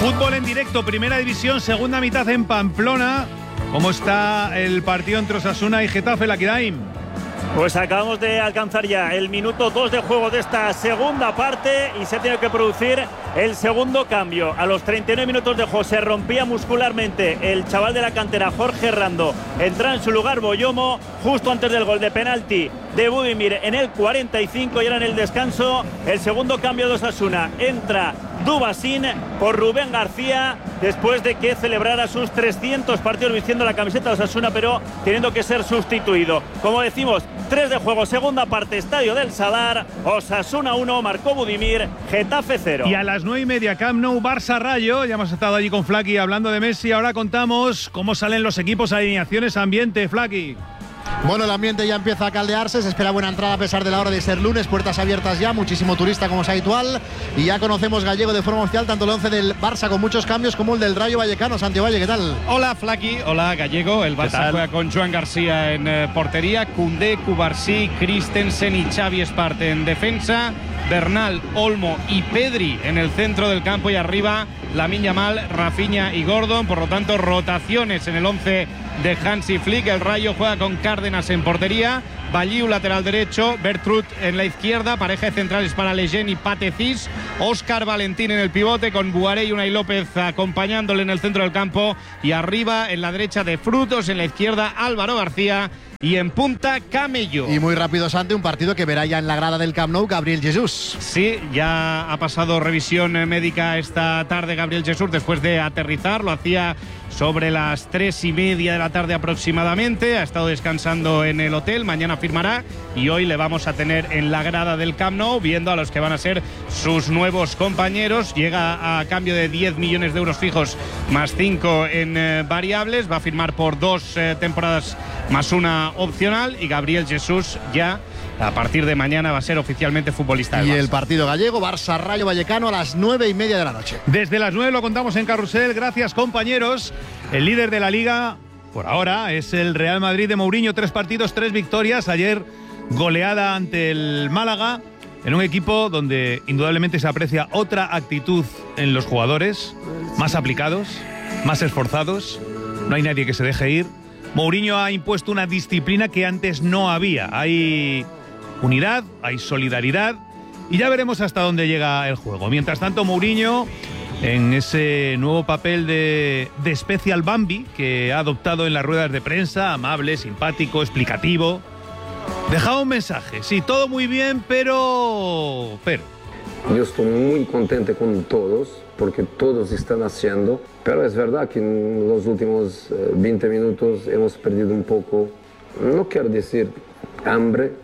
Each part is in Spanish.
Fútbol en directo, primera división, segunda mitad en Pamplona. ¿Cómo está el partido entre Osasuna y Getafe, Lakirain? Pues acabamos de alcanzar ya el minuto 2 de juego de esta segunda parte y se tiene que producir el segundo cambio. A los 39 minutos de juego se rompía muscularmente el chaval de la cantera, Jorge Rando. Entra en su lugar Boyomo justo antes del gol de penalti de Budimir en el 45 y ahora en el descanso el segundo cambio de Osasuna. Entra Dubasín por Rubén García después de que celebrara sus 300 partidos vistiendo la camiseta de Osasuna, pero teniendo que ser sustituido. Como decimos, 3 de juego, segunda parte, Estadio del Sadar. Osasuna 1, marcó Budimir, Getafe 0. Y a las 9:30, Camp Nou, Barça Rayo. Ya hemos estado allí con Flaky hablando de Messi. Ahora contamos cómo salen los equipos, alineaciones, ambiente, Flaky. Bueno, el ambiente ya empieza a caldearse, se espera buena entrada a pesar de la hora de ser lunes, puertas abiertas ya, muchísimo turista como es habitual, y ya conocemos Gallego de forma oficial, tanto el 11 del Barça con muchos cambios como el del Rayo Vallecano. Santiago Valle, ¿qué tal? Hola Flaky, hola Gallego. El Barça juega con Joan García en portería, Koundé, Cubarsí, Christensen y Xavi Espart en defensa, Bernal, Olmo y Pedri en el centro del campo, y arriba Lamine Yamal, Rafinha y Gordon. Por lo tanto, rotaciones en el 11 de Hansi Flick. El Rayo juega con Cárdenas en portería, Balliu lateral derecho, Bertrut en la izquierda, pareja de centrales para Lejeune y Patecis, Óscar Valentín en el pivote con Buaré y Unai López acompañándole en el centro del campo, y arriba en la derecha de Frutos, en la izquierda Álvaro García y en punta Camello. Y muy rápido, Santi, un partido que verá ya en la grada del Camp Nou Gabriel Jesús. Sí, ya ha pasado revisión médica esta tarde Gabriel Jesús después de aterrizar. Lo hacía sobre las 3:30 de la tarde aproximadamente. Ha estado descansando en el hotel, mañana firmará y hoy le vamos a tener en la grada del Camp Nou viendo a los que van a ser sus nuevos compañeros. Llega a cambio de 10 millones de euros fijos más 5 en variables. Va a firmar por 2 temporadas más una opcional, y Gabriel Jesús ya a partir de mañana va a ser oficialmente futbolista. Y el partido gallego, Barça Rayo Vallecano, a las 9:30 de la noche. Desde las 9 lo contamos en Carrusel. Gracias, compañeros. El líder de la Liga, por ahora, es el Real Madrid de Mourinho. 3 partidos, 3 victorias. Ayer goleada ante el Málaga, en un equipo donde indudablemente se aprecia otra actitud en los jugadores, más aplicados, más esforzados. No hay nadie que se deje ir. Mourinho ha impuesto una disciplina que antes no había. Hay unidad, hay solidaridad, y ya veremos hasta dónde llega el juego. Mientras tanto, Mourinho, en ese nuevo papel de Special Bambi que ha adoptado en las ruedas de prensa, amable, simpático, explicativo, dejaba un mensaje. Sí, todo muy bien, pero... Yo estoy muy contento con todos, porque todos están haciendo, pero es verdad que en los últimos 20 minutos hemos perdido un poco, no quiero decir hambre,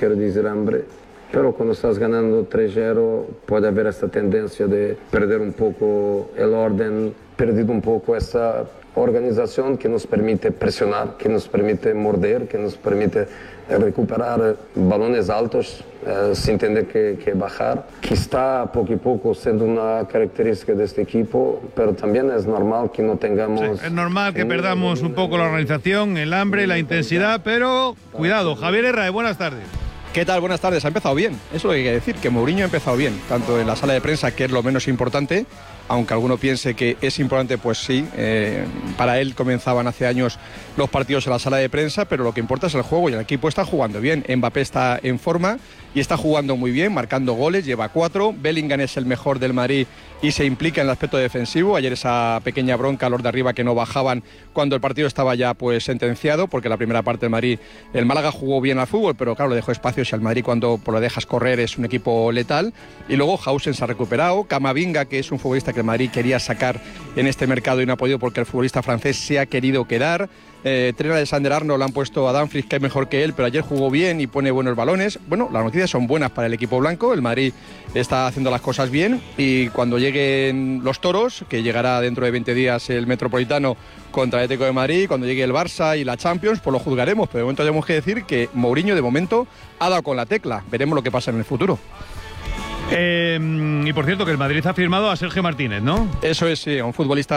pero cuando estás ganando 3-0 puede haber esta tendencia de perder un poco el orden, perdido un poco esa organización que nos permite presionar, que nos permite morder, que nos permite recuperar balones altos sin tener que bajar, que está poco a poco siendo una característica de este equipo, pero también es normal que no tengamos... Sí, es normal que perdamos un poco la organización, el hambre, la intensidad, pero cuidado. Javier Herrera, buenas tardes. ¿Qué tal? Buenas tardes. Ha empezado bien. Eso es lo que hay que decir, que Mourinho ha empezado bien, tanto en la sala de prensa, que es lo menos importante, aunque alguno piense que es importante, pues sí. Para él comenzaban hace años los partidos en la sala de prensa, pero lo que importa es el juego, y el equipo está jugando bien. Mbappé está en forma y está jugando muy bien, marcando goles, lleva 4. Bellingham es el mejor del Madrid y se implica en el aspecto defensivo. Ayer esa pequeña bronca a los de arriba que no bajaban cuando el partido estaba ya pues sentenciado, porque la primera parte del Madrid, el Málaga jugó bien al fútbol, pero claro, le dejó espacios, y al Madrid cuando lo dejas correr es un equipo letal. Y luego Hausen se ha recuperado, Camavinga, que es un futbolista que el Madrid quería sacar en este mercado y no ha podido porque el futbolista francés se ha querido quedar. Trent Alexander-Arnold lo han puesto a Dumfries, que es mejor que él, pero ayer jugó bien y pone buenos balones. Bueno, las noticias son buenas para el equipo blanco. El Madrid está haciendo las cosas bien, y cuando lleguen los toros, que llegará dentro de 20 días el Metropolitano contra el Atlético de Madrid, cuando llegue el Barça y la Champions, pues lo juzgaremos. Pero de momento tenemos que decir que Mourinho de momento ha dado con la tecla. Veremos lo que pasa en el futuro. Y por cierto, que el Madrid ha firmado a Sergio Martínez, ¿no? Eso es, sí, un futbolista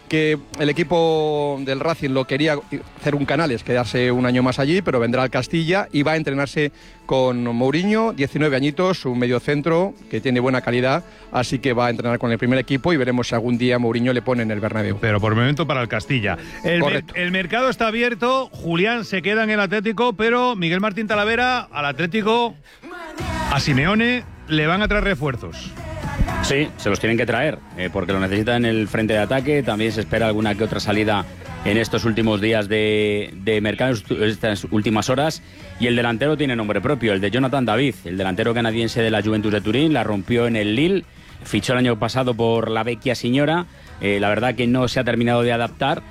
que el equipo del Racing lo quería hacer un Canales, quedarse un año más allí, pero vendrá al Castilla y va a entrenarse con Mourinho, 19 añiños, un mediocentro que tiene buena calidad, así que va a entrenar con el primer equipo y veremos si algún día Mourinho le pone en el Bernabéu. Pero por el momento para el Castilla. El mercado está abierto, Julián se queda en el Atlético, pero Miguel Martín Talavera, al Atlético, a Simeone, le van a traer refuerzos. Sí, se los tienen que traer, porque lo necesitan en el frente de ataque. También se espera alguna que otra salida en estos últimos días de mercado, estas últimas horas. Y el delantero tiene nombre propio, el de Jonathan David, el delantero canadiense de la Juventus de Turín. La rompió en el Lille, fichó el año pasado por la Vecchia Signora. La verdad que no se ha terminado de adaptar.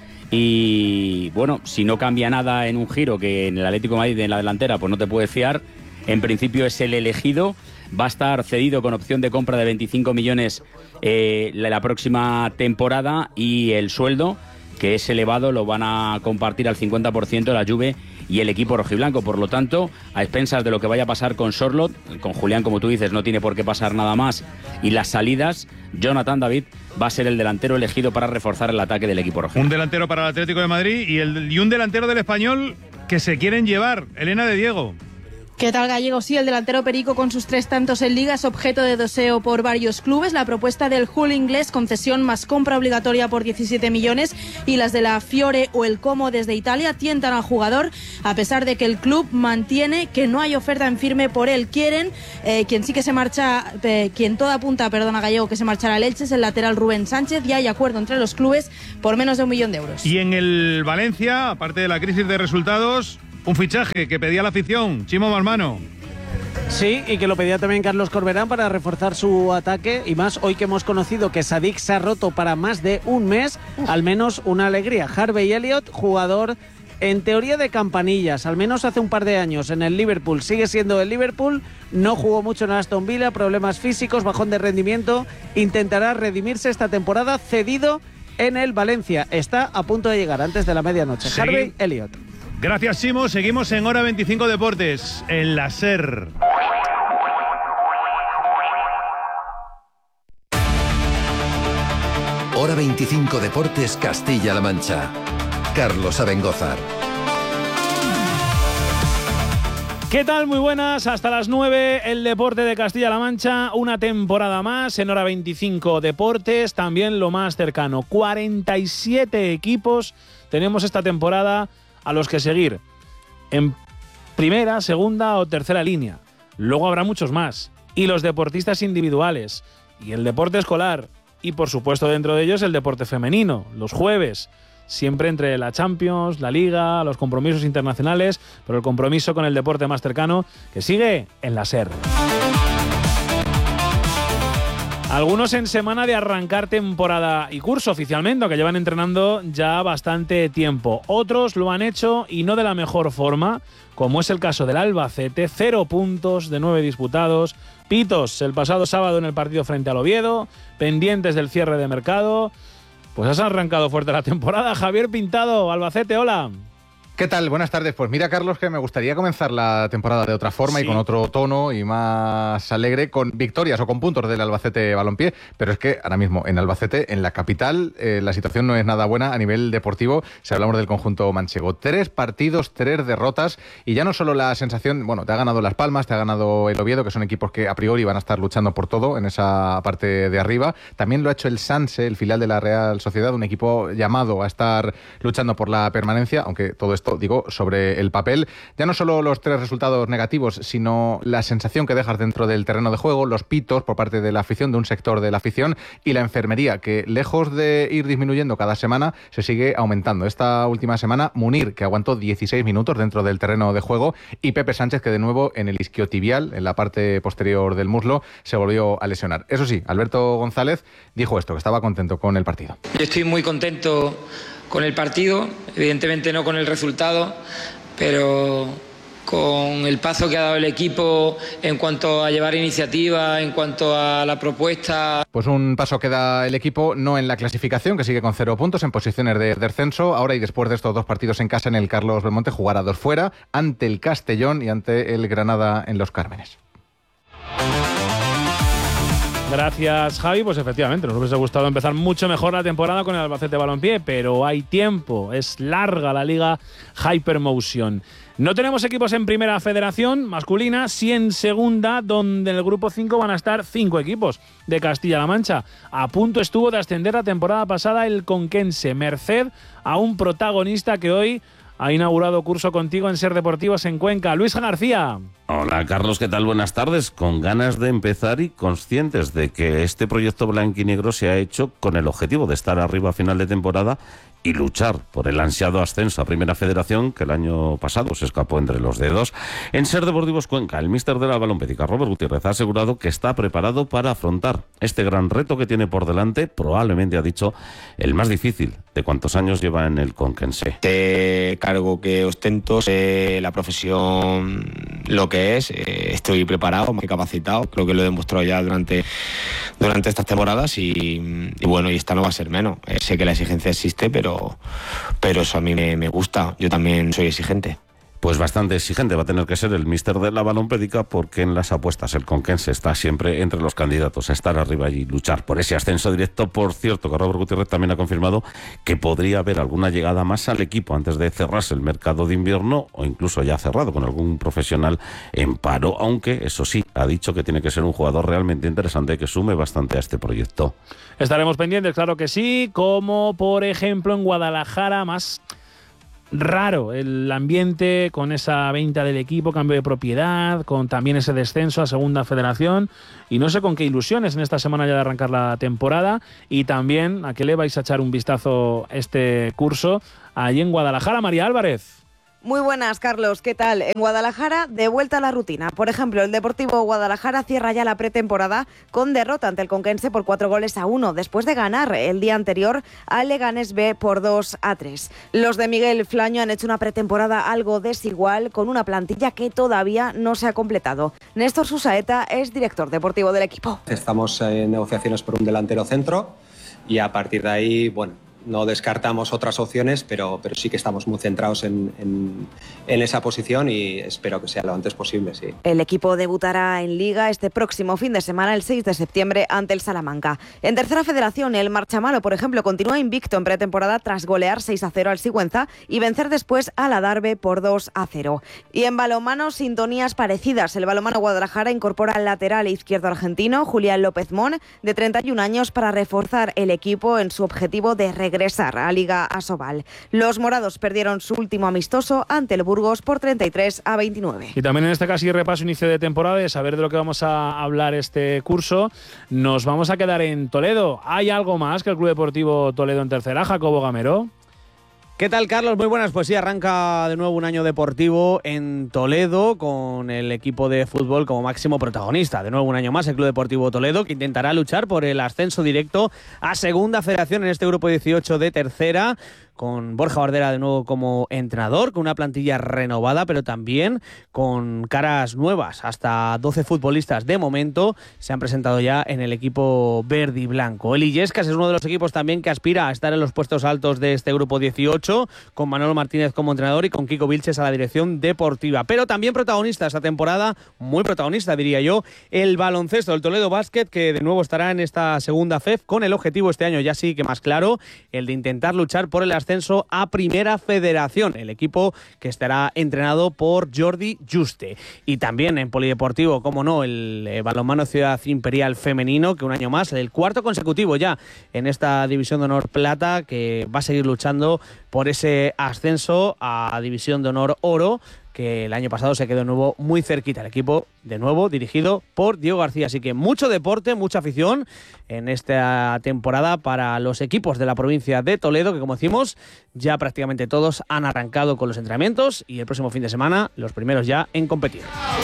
Y bueno, si no cambia nada en un giro, que en el Atlético de Madrid en la delantera pues no te puedes fiar, en principio es el elegido. Va a estar cedido con opción de compra de 25 millones la próxima temporada, y el sueldo, que es elevado, lo van a compartir al 50% la Juve y el equipo rojiblanco. Por lo tanto, a expensas de lo que vaya a pasar con Sorloth, con Julián, como tú dices, no tiene por qué pasar nada más, y las salidas, Jonathan David va a ser el delantero elegido para reforzar el ataque del equipo rojiblanco. Un delantero para el Atlético de Madrid y un delantero del Español que se quieren llevar, Elena de Diego. ¿Qué tal, Gallego? Sí, el delantero Perico, con sus 3 tantos en Liga, es objeto de deseo por varios clubes. La propuesta del Hull inglés, concesión más compra obligatoria por 17 millones, y las de la Fiore o el Como desde Italia tientan al jugador, a pesar de que el club mantiene que no hay oferta en firme por él. Quieren, quien sí que se marcha, quien todo apunta, a Gallego, que se marchará al Elche, es el lateral Rubén Sánchez. Ya hay acuerdo entre los clubes por menos de 1 millón de euros. Y en el Valencia, aparte de la crisis de resultados, un fichaje que pedía la afición, Chimo Marmano. Sí, y que lo pedía también Carlos Corberán para reforzar su ataque, y más hoy que hemos conocido que Sadik se ha roto para más de un mes. Al menos una alegría. Harvey Elliott, jugador en teoría de campanillas, al menos hace un par de años en el Liverpool, sigue siendo el Liverpool, no jugó mucho en Aston Villa, problemas físicos, bajón de rendimiento, intentará redimirse esta temporada, cedido en el Valencia, está a punto de llegar antes de la medianoche. Harvey Elliott. Gracias, Simo. Seguimos en Hora 25 Deportes, en la SER. Hora 25 Deportes, Castilla-La Mancha. Carlos Abengózar. ¿Qué tal? Muy buenas. Hasta las 9, el deporte de Castilla-La Mancha. Una temporada más en Hora 25 Deportes. También lo más cercano. 47 equipos tenemos esta temporada a los que seguir en primera, segunda o tercera línea. Luego habrá muchos más. Y los deportistas individuales. Y el deporte escolar. Y por supuesto dentro de ellos el deporte femenino. Los jueves. Siempre entre la Champions, la Liga, los compromisos internacionales. Pero el compromiso con el deporte más cercano que sigue en la SER. Algunos en semana de arrancar temporada y curso oficialmente, aunque llevan entrenando ya bastante tiempo. Otros lo han hecho y no de la mejor forma, como es el caso del Albacete, 0 puntos de 9 disputados, pitos el pasado sábado en el partido frente al Oviedo, pendientes del cierre de mercado. Pues has arrancado fuerte la temporada. Javier Pintado, Albacete, hola. ¿Qué tal? Buenas tardes. Pues mira, Carlos, que me gustaría comenzar la temporada de otra forma, sí, y con otro tono y más alegre, con victorias o con puntos del Albacete Balompié. Pero es que ahora mismo en Albacete, en la capital, la situación no es nada buena a nivel deportivo si hablamos del conjunto manchego. 3 partidos, 3 derrotas, y ya no solo la sensación, bueno, te ha ganado Las Palmas, te ha ganado el Oviedo, que son equipos que a priori van a estar luchando por todo en esa parte de arriba. También lo ha hecho el Sanse, el filial de la Real Sociedad, un equipo llamado a estar luchando por la permanencia, aunque todo esto, digo, sobre el papel. Ya no solo los 3 resultados negativos, sino la sensación que dejas dentro del terreno de juego, los pitos por parte de la afición, de un sector de la afición, y la enfermería, que lejos de ir disminuyendo cada semana, se sigue aumentando. Esta última semana, Munir, que aguantó 16 minutos dentro del terreno de juego, y Pepe Sánchez, que de nuevo en el isquiotibial, en la parte posterior del muslo, se volvió a lesionar. Eso sí, Alberto González dijo esto, que estaba contento con el partido. Yo estoy muy contento con el partido, evidentemente no con el resultado, pero con el paso que ha dado el equipo en cuanto a llevar iniciativa, en cuanto a la propuesta. Pues un paso que da el equipo, no en la clasificación, que sigue con 0 puntos en posiciones de descenso. Ahora, y después de estos 2 partidos en casa en el Carlos Belmonte, jugará 2 fuera, ante el Castellón y ante el Granada en Los Cármenes. Gracias, Javi. Pues efectivamente, nos hubiese gustado empezar mucho mejor la temporada con el Albacete Balompié, pero hay tiempo, es larga la liga Hypermotion. No tenemos equipos en primera federación masculina, sí en segunda, donde en el grupo 5 van a estar 5 equipos de Castilla-La Mancha. A punto estuvo de ascender la temporada pasada el conquense, merced a un protagonista que hoy ha inaugurado curso contigo en Ser Deportivos en Cuenca. Luis García. Hola Carlos, ¿qué tal? Buenas tardes. Con ganas de empezar y conscientes de que este proyecto blanquinegro se ha hecho con el objetivo de estar arriba a final de temporada y luchar por el ansiado ascenso a Primera Federación, que el año pasado se escapó entre los dedos. En Ser Deportivos Cuenca, el míster de la Balompédica, Robert Gutiérrez, ha asegurado que está preparado para afrontar este gran reto que tiene por delante, probablemente, ha dicho, el más difícil de cuantos años lleva en el conquense. Este cargo que ostento, la profesión, lo que es, estoy preparado, más que capacitado, creo que lo he demostrado ya durante estas temporadas y bueno, y esta no va a ser menos. Sé que la exigencia existe, pero eso a mí me gusta, yo también soy exigente. Pues bastante exigente va a tener que ser el míster de la Balompédica, porque en las apuestas el conquense está siempre entre los candidatos a estar arriba y luchar por ese ascenso directo. Por cierto, que Robert Gutiérrez también ha confirmado que podría haber alguna llegada más al equipo antes de cerrarse el mercado de invierno, o incluso ya cerrado con algún profesional en paro, aunque eso sí, ha dicho que tiene que ser un jugador realmente interesante que sume bastante a este proyecto. Estaremos pendientes, claro que sí, como por ejemplo en Guadalajara, más raro el ambiente con esa venta del equipo, cambio de propiedad, con también ese descenso a Segunda Federación, y no sé con qué ilusiones en esta semana ya de arrancar la temporada, y también a qué le vais a echar un vistazo este curso allí en Guadalajara. María Álvarez. Muy buenas, Carlos. ¿Qué tal? En Guadalajara, de vuelta a la rutina. Por ejemplo, el Deportivo Guadalajara cierra ya la pretemporada con derrota ante el Conquense por 4-1, después de ganar el día anterior al Leganés B por 2-3. Los de Miguel Flaño han hecho una pretemporada algo desigual, con una plantilla que todavía no se ha completado. Néstor Susaeta es director deportivo del equipo. Estamos en negociaciones por un delantero centro y a partir de ahí, bueno, no descartamos otras opciones, pero sí que estamos muy centrados en esa posición y espero que sea lo antes posible, sí. El equipo debutará en Liga este próximo fin de semana, el 6 de septiembre, ante el Salamanca. En Tercera Federación, el Marchamalo, por ejemplo, continúa invicto en pretemporada tras golear 6-0 al Sigüenza y vencer después al Adarve por 2-0. Y en balonmano, sintonías parecidas. El balonmano Guadalajara incorpora al lateral izquierdo argentino, Julián López Mon, de 31 años, para reforzar el equipo en su objetivo de regresar a Liga Asobal. Los morados perdieron su último amistoso ante el Burgos por 33-29. Y también en este caso y repaso inicio de temporada, de saber de lo que vamos a hablar este curso, nos vamos a quedar en Toledo. ¿Hay algo más que el Club Deportivo Toledo en tercera? Jacobo Gamero. ¿Qué tal, Carlos? Muy buenas. Pues sí, arranca de nuevo un año deportivo en Toledo con el equipo de fútbol como máximo protagonista. De nuevo un año más el Club Deportivo Toledo, que intentará luchar por el ascenso directo a Segunda Federación en este grupo 18 de tercera, con Borja Bardera de nuevo como entrenador, con una plantilla renovada, pero también con caras nuevas. Hasta 12 futbolistas de momento se han presentado ya en el equipo verde y blanco. El Illescas es uno de los equipos también que aspira a estar en los puestos altos de este grupo 18, con Manolo Martínez como entrenador y con Kiko Vilches a la dirección deportiva. Pero también protagonista esta temporada, muy protagonista diría yo, el baloncesto, el Toledo Basket, que de nuevo estará en esta segunda FEF con el objetivo este año ya sí que más claro, el de intentar luchar por el ascenso a Primera Federación, el equipo que estará entrenado por Jordi Juste. Y también en polideportivo, como no, el balonmano Ciudad Imperial femenino, que un año más, el cuarto consecutivo ya en esta División de Honor Plata, que va a seguir luchando por ese ascenso a División de Honor Oro, que el año pasado se quedó de nuevo muy cerquita. El equipo, de nuevo, dirigido por Diego García. Así que mucho deporte, mucha afición en esta temporada para los equipos de la provincia de Toledo, que como decimos, ya prácticamente todos han arrancado con los entrenamientos y el próximo fin de semana los primeros ya en competir.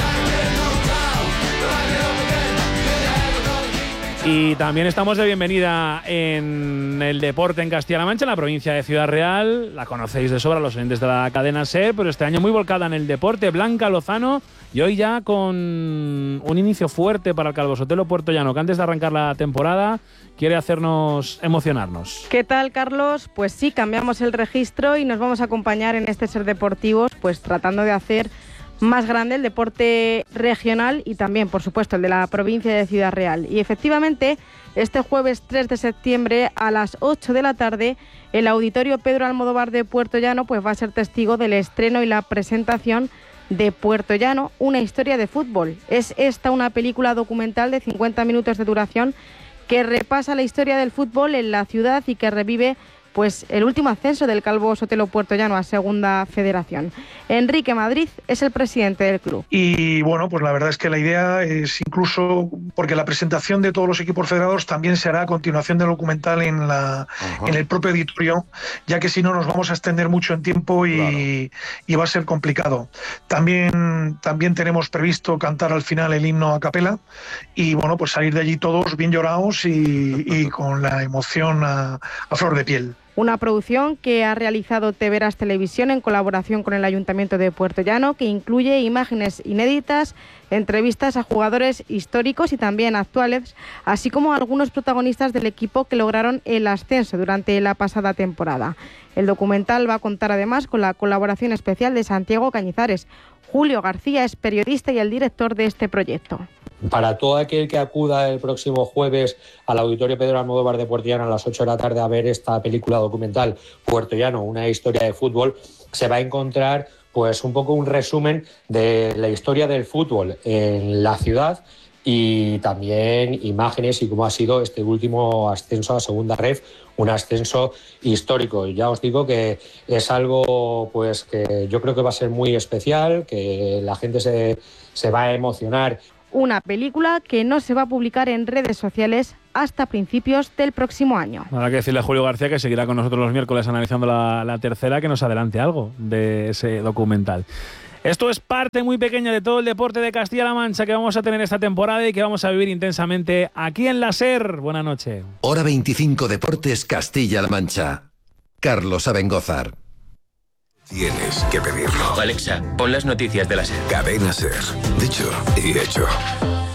Y también estamos de bienvenida en el deporte en Castilla-La Mancha, en la provincia de Ciudad Real. La conocéis de sobra los oyentes de la cadena SER, pero este año muy volcada en el deporte. Blanca Lozano, y hoy ya con un inicio fuerte para el Calvo Sotelo Puertollano, que antes de arrancar la temporada quiere hacernos emocionarnos. ¿Qué tal, Carlos? Pues sí, cambiamos el registro y nos vamos a acompañar en este Ser Deportivos, pues tratando de hacer más grande, el deporte regional y también, por supuesto, el de la provincia de Ciudad Real. Y efectivamente, este jueves 3 de septiembre a las 8 de la tarde, el Auditorio Pedro Almodóvar de Puertollano pues va a ser testigo del estreno y la presentación de Puertollano, una historia de fútbol. Es esta una película documental de 50 minutos de duración que repasa la historia del fútbol en la ciudad y que revive pues el último ascenso del Calvo Sotelo Puertollano a Segunda Federación. Enrique Madrid es el presidente del club. Y bueno, pues la verdad es que la idea es incluso porque la presentación de todos los equipos federados también se hará a continuación del documental en el propio auditorio, ya que si no nos vamos a extender mucho en tiempo y va a ser complicado. También tenemos previsto cantar al final el himno a capela y bueno, pues salir de allí todos bien llorados y con la emoción a flor de piel. Una producción que ha realizado Teveras Televisión en colaboración con el Ayuntamiento de Puertollano, que incluye imágenes inéditas, entrevistas a jugadores históricos y también actuales, así como a algunos protagonistas del equipo que lograron el ascenso durante la pasada temporada. El documental va a contar además con la colaboración especial de Santiago Cañizares. Julio García es periodista y el director de este proyecto. Para todo aquel que acuda el próximo jueves al Auditorio Pedro Almodóvar de Puertollano a las 8 de la tarde a ver esta película documental Puertollano, una historia de fútbol, se va a encontrar pues un poco un resumen de la historia del fútbol en la ciudad y también imágenes y cómo ha sido este último ascenso a Segunda Ref, un ascenso histórico. Y ya os digo que es algo pues que yo creo que va a ser muy especial, que la gente se va a emocionar. Una película que no se va a publicar en redes sociales hasta principios del próximo año. Habrá que decirle a Julio García, que seguirá con nosotros los miércoles analizando la tercera, que nos adelante algo de ese documental. Esto es parte muy pequeña de todo el deporte de Castilla-La Mancha que vamos a tener esta temporada y que vamos a vivir intensamente aquí en la SER. Buenas noches. Hora 25 Deportes Castilla-La Mancha. Carlos Abengózar. Tienes que pedirlo. Alexa, pon las noticias de la SER. Cadena SER. Dicho y hecho.